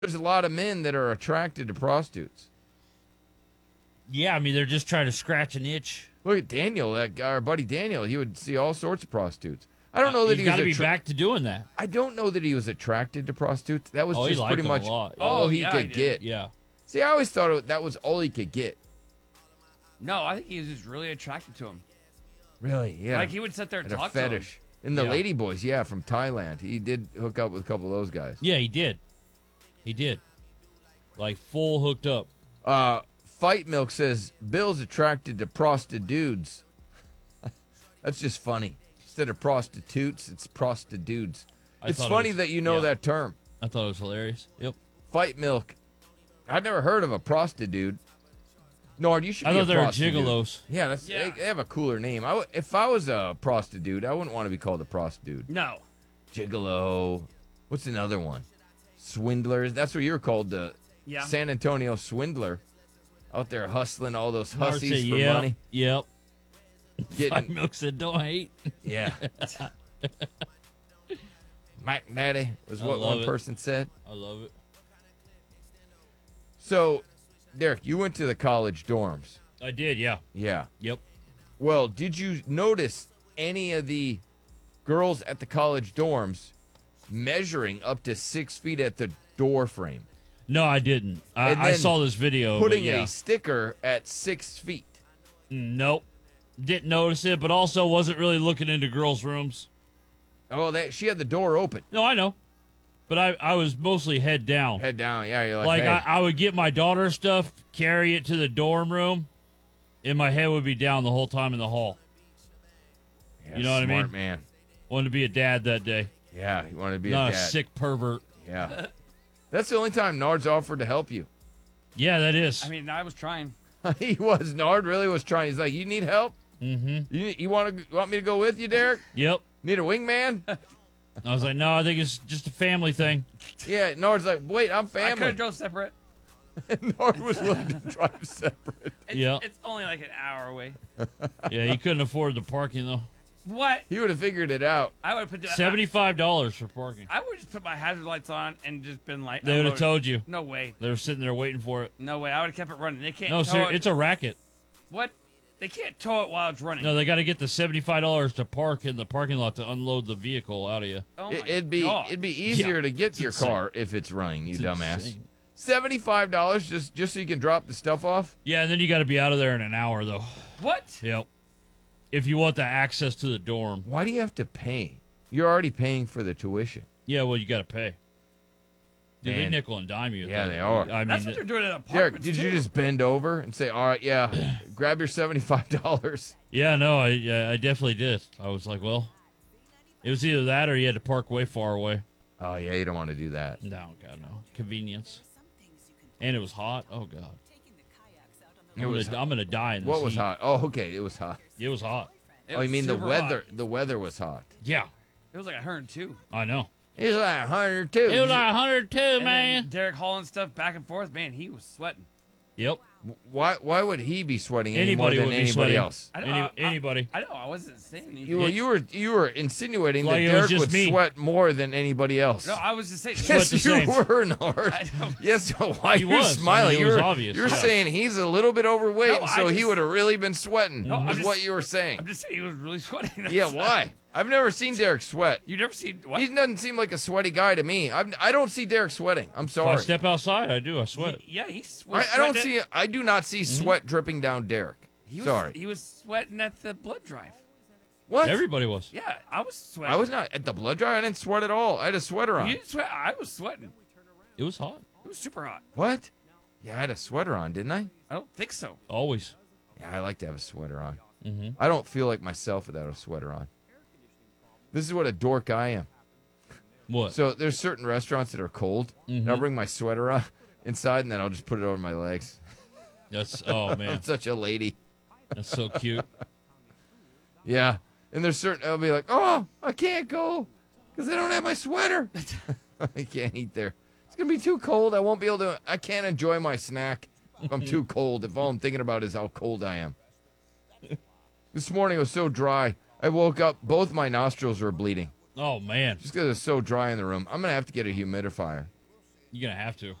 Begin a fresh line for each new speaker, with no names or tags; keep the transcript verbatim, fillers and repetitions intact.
There's a lot of men that are attracted to prostitutes.
Yeah, I mean, they're just trying to scratch an itch.
Look at Daniel, that guy, our buddy Daniel. He would see all sorts of prostitutes. I don't
Uh,
know that
he's
he
got
was
to be
attra-
back to doing that.
I don't know that he was attracted to prostitutes. That was
Oh, he
just
liked
pretty
them a
much
lot, yeah.
all
Oh,
he
yeah,
could
he did.
get.
Yeah.
See, I always thought it, that was all he could get.
No, I think he was just really attracted to him.
Really? Yeah.
Like he would sit there and
Had a
talk to him.
fetish. And the
Yeah.
lady boys, yeah, from Thailand. He did hook up with a couple of those guys.
Yeah, he did. He did. Like full hooked up.
Uh, Fight Milk says Bill's attracted to prostitutes. That's just funny. Instead of prostitutes, it's prostitutes.
I
It's
thought it
funny
was-
that you know
yeah.
that term.
I thought it was hilarious. Yep.
Fight Milk. I've never heard of a prostitute. Nord, you should
I
be
thought
a
they were
prostitute.
gigolos.
Yeah, that's
Yeah.
They, they have a cooler name. I w- if I was a prostitute, I wouldn't want to be called a prostitute.
No.
Gigolo. What's another one? Swindlers. That's what you're called, the
Yeah.
San Antonio swindler. Out there hustling all those hussies
Marcy,
for
yep,
money.
Yep.
Getting,
Fight Milk said, don't hate.
yeah. Mac Daddy was
I
what
love
one
it.
person said.
I love it.
So, Derek, you went to the college dorms.
I did, yeah.
Yeah.
Yep.
Well, did you notice any of the girls at the college dorms measuring up to six feet at the door frame?
No, I didn't. I,
And
I
then
saw this video.
Putting
but yeah.
a sticker at six feet.
Nope. Didn't notice it, but also wasn't really looking into girls' rooms.
Oh, that she had the door open.
No, I know. But I, I was mostly head down.
Head down. Yeah, you're like,
Like,
hey.
I, I would get my daughter's stuff, carry it to the dorm room, and my head would be down the whole time in the hall.
Yeah,
you know what I
smart
mean?
man.
Wanted to be a dad that day.
Yeah, you want to be
Not
a
a
dad.
sick pervert.
Yeah. That's the only time Nard's offered to help you.
Yeah, that is.
I mean, I was trying.
He was. Nard really was trying. He's like, you need help?
Mm-hmm.
You, you want to want me to go with you, Derek?
Yep.
Need a wingman?
I was like, no, I think it's just a family thing.
Yeah, Nard's like, wait, I'm
I could
family.
have drove separate.
And Nard was willing to drive separate.
It's,
Yeah.
It's only like an hour away.
Yeah, he couldn't afford the parking, though.
What?
He would have figured it out.
I would have put
seventy-five dollars for parking.
I, I would just put my hazard lights on and just been like.
They would have
unloaded.
told you.
No way.
They were sitting there waiting for it.
No way. I would have kept it running. They can't.
No,
tow
sir,
it.
it's a racket.
What? They can't tow it while it's running.
No, they got to get the seventy-five dollars to park in the parking lot to unload the vehicle out of you.
Oh my
It, it'd be
God.
it'd be easier
Yeah,
to get to your
insane.
car if it's running, you
It's
dumbass.
insane.
Seventy-five dollars just just so you can drop the stuff off.
Yeah, and then you got to be out of there in an hour, though.
What?
Yep. If you want the access to the dorm.
Why do you have to pay? You're already paying for the tuition.
Yeah, well, you got to pay. Dude, they
Man.
nickel and dime you.
Yeah,
though.
they are.
I mean,
That's what they're doing at
Derek,
apartments
did you
too.
just bend over and say, "All right, yeah, grab your seventy-five dollars"?
yeah, no, I, I I definitely did. I was like, well, it was either that or you had to park way far away.
Oh yeah, you don't want to do that.
No, God, no. Convenience. And it was hot. Oh, God.
It
I'm
was
gonna, I'm gonna die in this
What was
heat.
hot? Oh, okay, it was hot.
It was hot.
It
Oh, you
was
mean the
super
weather?
hot.
The weather was hot.
Yeah,
It was like one hundred two.
I know.
It's like one hundred two.
It was like one hundred two,
And
man.
then Derek hauling stuff back and forth. Man, he was sweating.
Yep.
Why? Why would he be sweating any more
Anybody
than
would be
anybody
sweating.
else?
I
Any,
I-
anybody.
I know. I wasn't saying anything.
You, well, you were you were insinuating
Like
that
it was
Derek
just
would
me.
sweat more than anybody else.
No, I was just saying.
Sweat
Yes,
the
you
same.
were, Nard.
I know.
Yes, so why
He
you're
was. I
smiling?
mean, it was
you're
obvious,
you're
yeah.
saying he's a little bit overweight,
No, I
so he
just-
would have really been sweating.
No, I'm
is
just-
what you were saying.
I'm just saying he was really sweating. That's
Yeah,
all.
why? I've never seen Derek sweat.
You never seen what?
He doesn't seem like a sweaty guy to me. I've, I don't see Derek sweating. I'm
If I
sorry.
step outside, I do. I sweat.
Yeah, he's.
I, I don't see. I do not see
Mm-hmm.
sweat dripping down Derek.
He was,
Sorry.
He was sweating at the blood drive.
What?
Everybody was.
Yeah, I was sweating.
I was not at the blood drive. I didn't sweat at all. I had a sweater on.
You didn't sweat. I was sweating.
It was hot.
It was super hot.
What? Yeah, I had a sweater on, didn't I?
I don't think so.
Always.
Yeah, I like to have a sweater on.
Mm-hmm.
I don't feel like myself without a sweater on. This is what a dork I am.
What?
So there's certain restaurants that are cold, and I'll bring my sweater on inside, and then I'll just put it over my legs.
That's, oh, man.
I'm such a lady.
That's so cute.
Yeah. And there's certain, I'll be like, oh, I can't go because I don't have my sweater. I can't eat there. It's going to be too cold. I won't be able to, I can't enjoy my snack if I'm too cold. If all I'm thinking about is how cold I am. This morning it was so dry. I woke up, both my nostrils were bleeding
Oh, man.
just because it's so dry in the room. I'm going to have to get a humidifier.
You're gonna have to.